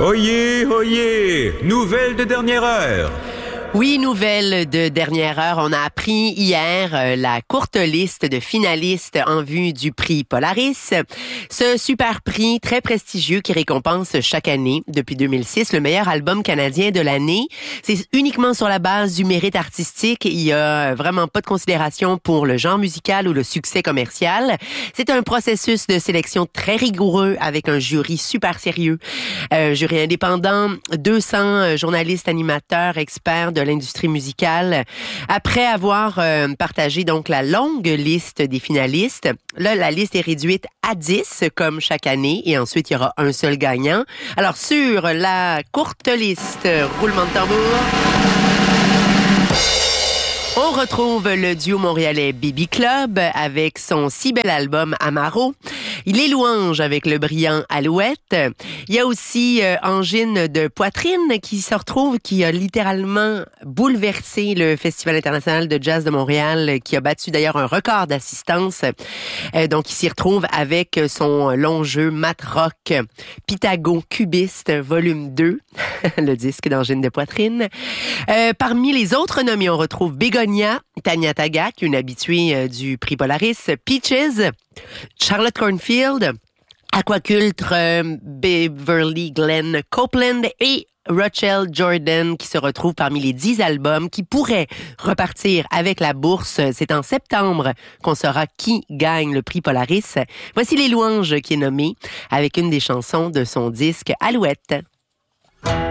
Oyez, oyez, nouvelle de dernière heure. Oui, nouvelle de dernière heure. On a appris hier la courte liste de finalistes en vue du prix Polaris. Ce super prix très prestigieux qui récompense chaque année, depuis 2006, le meilleur album canadien de l'année. C'est uniquement sur la base du mérite artistique. Il y a vraiment pas de considération pour le genre musical ou le succès commercial. C'est un processus de sélection très rigoureux avec un jury super sérieux. Jury indépendant, 200 journalistes, animateurs, experts de l'industrie musicale. Après avoir partagé donc la longue liste des finalistes, là, la liste est réduite à 10 comme chaque année et ensuite il y aura un seul gagnant. Alors sur la courte liste, roulement de tambour, on retrouve le duo montréalais Baby Club avec son si bel album Amaro. Les Louanges avec le brillant Alouette. Il y a aussi Angine de poitrine qui se retrouve, qui a littéralement bouleversé le Festival international de jazz de Montréal, qui a battu d'ailleurs un record d'assistance. Donc, il s'y retrouve avec son long jeu mat rock Pythago Cubiste volume 2, le disque d'Angine de poitrine. Parmi les autres nommés, on retrouve Bégonia, Tania Tagaq, une habituée du prix Polaris, Peaches, Charlotte Cornfield, Aquaculture, Beverly Glenn Copeland et Rachel Jordan qui se retrouve parmi les 10 albums qui pourraient repartir avec la bourse. C'est en septembre qu'on saura qui gagne le prix Polaris. Voici Les Louanges qui est nommé avec une des chansons de son disque Alouette.